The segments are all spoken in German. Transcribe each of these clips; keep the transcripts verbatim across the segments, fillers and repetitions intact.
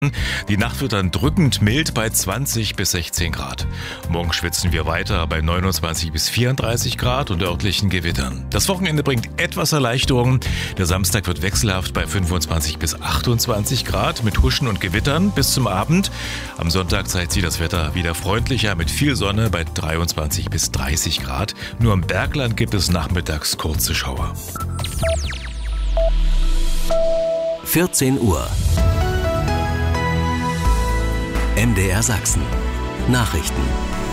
Die Nacht wird dann drückend mild bei zwanzig bis sechzehn Grad. Morgen schwitzen wir weiter bei neunundzwanzig bis vierunddreißig Grad und örtlichen Gewittern. Das Wochenende bringt etwas Erleichterung. Der Samstag wird wechselhaft bei fünfundzwanzig bis achtundzwanzig Grad mit Huschen und Gewittern bis zum Abend. Am Sonntag zeigt sich das Wetter wieder freundlicher mit viel Sonne bei dreiundzwanzig bis dreißig Grad. Nur im Bergland gibt es nachmittags kurze Schauer. vierzehn Uhr. M D R Sachsen. Nachrichten.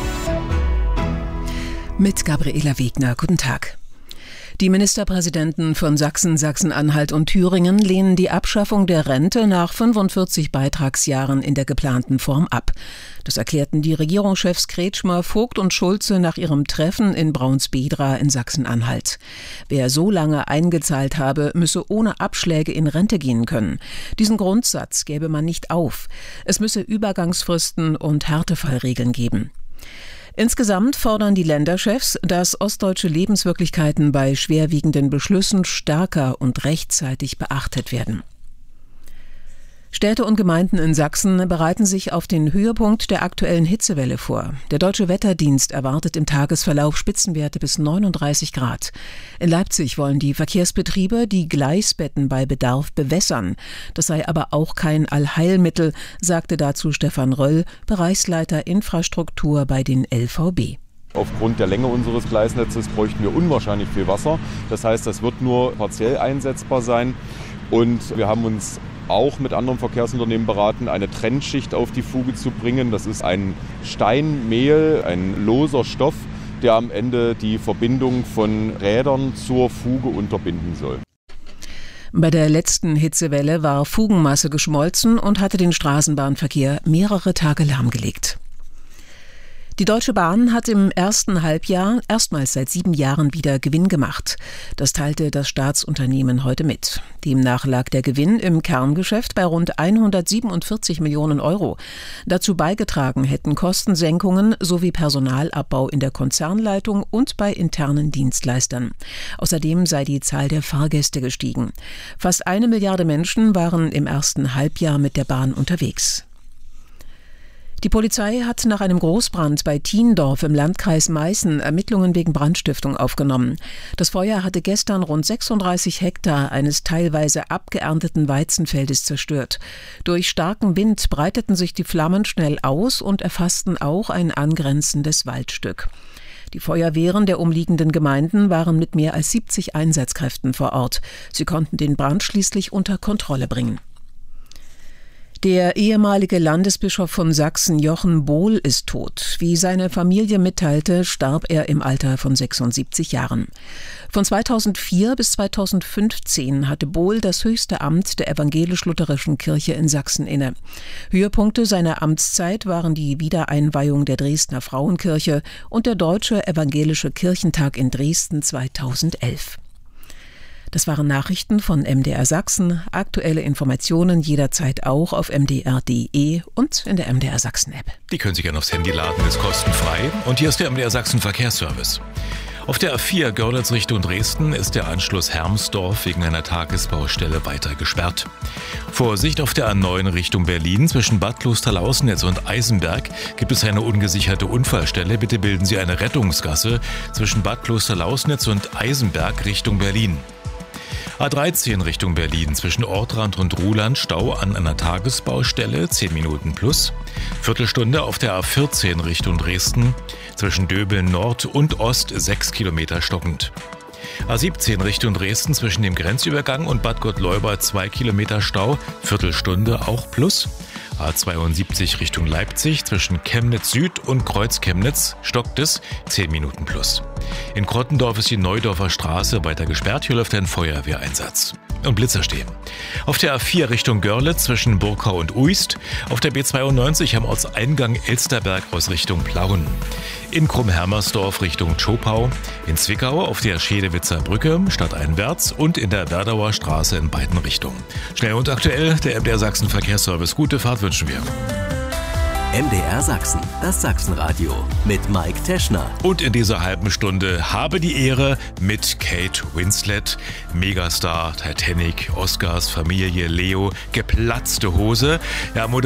Mit Gabriela Wegner. Guten Tag. Die Ministerpräsidenten von Sachsen, Sachsen-Anhalt und Thüringen lehnen die Abschaffung der Rente nach fünfundvierzig Beitragsjahren in der geplanten Form ab. Das erklärten die Regierungschefs Kretschmer, Vogt und Schulze nach ihrem Treffen in Braunsbedra in Sachsen-Anhalt. Wer so lange eingezahlt habe, müsse ohne Abschläge in Rente gehen können. Diesen Grundsatz gäbe man nicht auf. Es müsse Übergangsfristen und Härtefallregeln geben. Insgesamt fordern die Länderchefs, dass ostdeutsche Lebenswirklichkeiten bei schwerwiegenden Beschlüssen stärker und rechtzeitig beachtet werden. Städte und Gemeinden in Sachsen bereiten sich auf den Höhepunkt der aktuellen Hitzewelle vor. Der Deutsche Wetterdienst erwartet im Tagesverlauf Spitzenwerte bis neununddreißig Grad. In Leipzig wollen die Verkehrsbetriebe die Gleisbetten bei Bedarf bewässern. Das sei aber auch kein Allheilmittel, sagte dazu Stefan Röll, Bereichsleiter Infrastruktur bei den L V B. Aufgrund der Länge unseres Gleisnetzes bräuchten wir unwahrscheinlich viel Wasser. Das heißt, das wird nur partiell einsetzbar sein. Und wir haben uns auch mit anderen Verkehrsunternehmen beraten, eine Trennschicht auf die Fuge zu bringen. Das ist ein Steinmehl, ein loser Stoff, der am Ende die Verbindung von Rädern zur Fuge unterbinden soll. Bei der letzten Hitzewelle war Fugenmasse geschmolzen und hatte den Straßenbahnverkehr mehrere Tage lahmgelegt. Die Deutsche Bahn hat im ersten Halbjahr erstmals seit sieben Jahren wieder Gewinn gemacht. Das teilte das Staatsunternehmen heute mit. Demnach lag der Gewinn im Kerngeschäft bei rund hundertsiebenundvierzig Millionen Euro. Dazu beigetragen hätten Kostensenkungen sowie Personalabbau in der Konzernleitung und bei internen Dienstleistern. Außerdem sei die Zahl der Fahrgäste gestiegen. Fast eine Milliarde Menschen waren im ersten Halbjahr mit der Bahn unterwegs. Die Polizei hat nach einem Großbrand bei Thiendorf im Landkreis Meißen Ermittlungen wegen Brandstiftung aufgenommen. Das Feuer hatte gestern rund sechsunddreißig Hektar eines teilweise abgeernteten Weizenfeldes zerstört. Durch starken Wind breiteten sich die Flammen schnell aus und erfassten auch ein angrenzendes Waldstück. Die Feuerwehren der umliegenden Gemeinden waren mit mehr als siebzig Einsatzkräften vor Ort. Sie konnten den Brand schließlich unter Kontrolle bringen. Der ehemalige Landesbischof von Sachsen, Jochen Bohl, ist tot. Wie seine Familie mitteilte, starb er im Alter von sechsundsiebzig Jahren. Von zweitausendvier bis zweitausendfünfzehn hatte Bohl das höchste Amt der evangelisch-lutherischen Kirche in Sachsen inne. Höhepunkte seiner Amtszeit waren die Wiedereinweihung der Dresdner Frauenkirche und der Deutsche Evangelische Kirchentag in Dresden zweitausendelf. Das waren Nachrichten von M D R Sachsen. Aktuelle Informationen jederzeit auch auf m d r punkt d e und in der M D R Sachsen App. Die können Sie gerne aufs Handy laden, ist kostenfrei. Und hier ist der M D R Sachsen Verkehrsservice. Auf der A vier Görlitz Richtung Dresden ist der Anschluss Hermsdorf wegen einer Tagesbaustelle weiter gesperrt. Vorsicht auf der A neun Richtung Berlin zwischen Bad Klosterlausnitz und Eisenberg gibt es eine ungesicherte Unfallstelle. Bitte bilden Sie eine Rettungsgasse zwischen Bad Klosterlausnitz und Eisenberg Richtung Berlin. A dreizehn Richtung Berlin zwischen Ortrand und Ruhland Stau an einer Tagesbaustelle, zehn Minuten plus. Viertelstunde auf der A vierzehn Richtung Dresden zwischen Döbeln Nord und Ost sechs Kilometer stockend. A siebzehn Richtung Dresden zwischen dem Grenzübergang und Bad Gottleuba zwei Kilometer Stau, Viertelstunde auch plus. A zweiundsiebzig Richtung Leipzig zwischen Chemnitz Süd und Kreuz Chemnitz stockt es, zehn Minuten plus. In Krottendorf ist die Neudorfer Straße weiter gesperrt, hier läuft ein Feuerwehreinsatz. Und Blitzer stehen. Auf der A vier Richtung Görlitz zwischen Burkau und Uist, auf der B zweiundneunzig am Ortseingang Elsterberg aus Richtung Plauen. In Krumm-Hermersdorf Richtung Tschopau, in Zwickau auf der Schedewitzer Brücke stadteinwärts und in der Werdauer Straße in beiden Richtungen. Schnell und aktuell, der M D R Sachsen Verkehrsservice. Gute Fahrt wünschen wir. M D R Sachsen, das Sachsenradio mit Mike Teschner. Und in dieser halben Stunde habe die Ehre mit Kate Winslet, Megastar, Titanic, Oscars, Familie, Leo, geplatzte Hose. Ja,